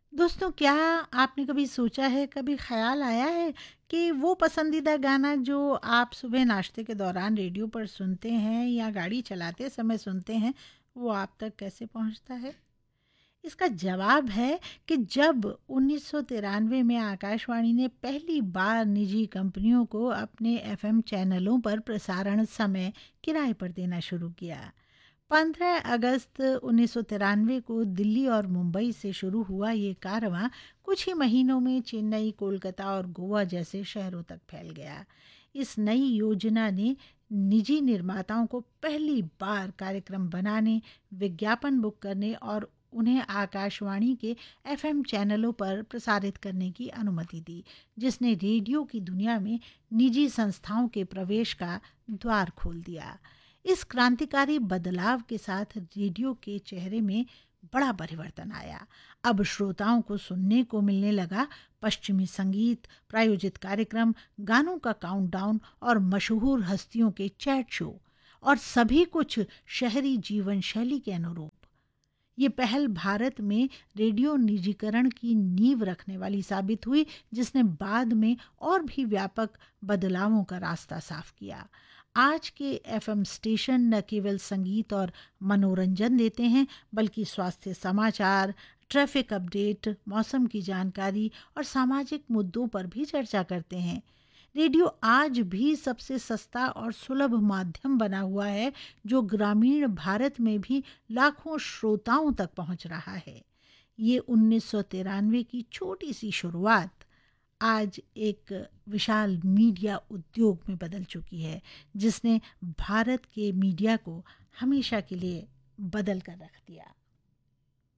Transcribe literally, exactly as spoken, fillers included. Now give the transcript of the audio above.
दोस्तों, क्या आपने कभी सोचा है, कभी ख़्याल आया है कि वो पसंदीदा गाना जो आप सुबह नाश्ते के दौरान रेडियो पर सुनते हैं या गाड़ी चलाते समय सुनते हैं, वो आप तक कैसे पहुंचता है? इसका जवाब है कि जब उन्नीस सौ तिरानवे में आकाशवाणी ने पहली बार निजी कंपनियों को अपने एफएम चैनलों पर प्रसारण समय किराए पर देना शुरू किया। पंद्रह अगस्त उन्नीस सौ तिरानवे को दिल्ली और मुंबई से शुरू हुआ ये कारवां कुछ ही महीनों में चेन्नई, कोलकाता और गोवा जैसे शहरों तक फैल गया। इस नई योजना ने निजी निर्माताओं को पहली बार कार्यक्रम बनाने, विज्ञापन बुक करने और उन्हें आकाशवाणी के एफएम चैनलों पर प्रसारित करने की अनुमति दी, जिसने रेडियो की दुनिया में निजी संस्थाओं के प्रवेश का द्वार खोल दिया। इस क्रांतिकारी बदलाव के साथ रेडियो के चेहरे में बड़ा परिवर्तन आया। अब श्रोताओं को सुनने को मिलने लगा पश्चिमी संगीत, प्रायोजित कार्यक्रम, गानों का काउंटडाउन और मशहूर हस्तियों के चैट शो, और सभी कुछ शहरी जीवन शैली के अनुरूप। ये पहल भारत में रेडियो निजीकरण की नींव रखने वाली साबित हुई, जिसने बाद में और भी व्यापक बदलावों का रास्ता साफ किया। आज के एफएम स्टेशन न केवल संगीत और मनोरंजन देते हैं, बल्कि स्वास्थ्य समाचार, ट्रैफिक अपडेट, मौसम की जानकारी और सामाजिक मुद्दों पर भी चर्चा करते हैं। रेडियो आज भी सबसे सस्ता और सुलभ माध्यम बना हुआ है, जो ग्रामीण भारत में भी लाखों श्रोताओं तक पहुंच रहा है। ये उन्नीस सौ तिरानवे की छोटी सी शुरुआत आज एक विशाल मीडिया उद्योग में बदल चुकी है, जिसने भारत के मीडिया को हमेशा के लिए बदल कर रख दिया।